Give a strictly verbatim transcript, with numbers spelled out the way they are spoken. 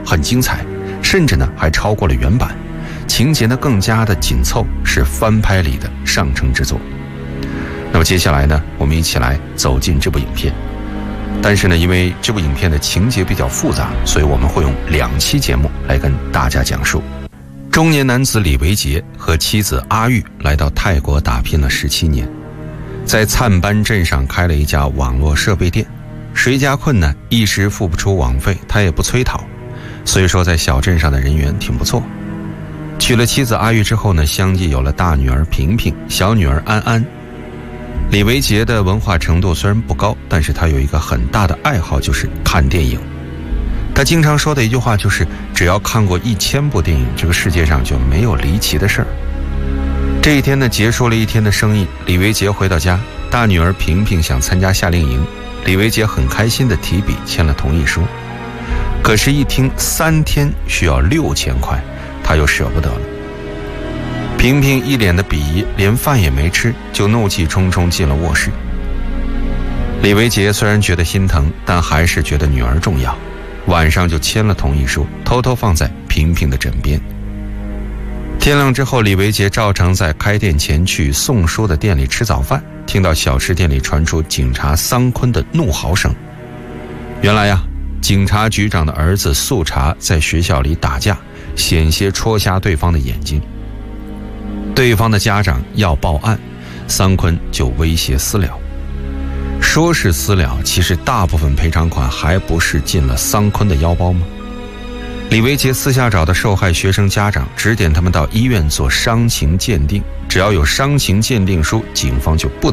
很精彩，甚至呢还超过了原版，情节呢更加的紧凑，是翻拍里的上乘之作。那么接下来呢，我们一起来走进这部影片。但是呢，因为这部影片的情节比较复杂，所以我们会用两期节目来跟大家讲述。中年男子李维杰和妻子阿玉来到泰国打拼了十七年，在灿班镇上开了一家网络设备店。谁家困难一时付不出网费，他也不催讨，所以说在小镇上的人缘挺不错。娶了妻子阿玉之后呢，相继有了大女儿平平、小女儿安安。李维杰的文化程度虽然不高，但是他有一个很大的爱好，就是看电影。他经常说的一句话就是，只要看过一千部电影，这个世界上就没有离奇的事儿。这一天呢，结束了一天的生意，李维杰回到家，大女儿平平想参加夏令营，李维杰很开心的提笔签了同意书。可是一听三天需要六千块，他又舍不得了。平平一脸的鄙夷，连饭也没吃，就怒气冲冲进了卧室。李维杰虽然觉得心疼，但还是觉得女儿重要，晚上就签了同意书，偷偷放在平平的枕边。天亮之后，李维杰照常在开店前去宋叔的店里吃早饭，听到小吃店里传出警察桑坤的怒嚎声。原来呀，警察局长的儿子素茶在学校里打架，险些戳瞎对方的眼睛。对方的家长要报案，桑坤就威胁私了。说是私了，其实大部分赔偿款还不是进了桑坤的腰包吗？李维杰私下找的受害学生家长，指点他们到医院做伤情鉴定，只要有伤情鉴定书，警方就不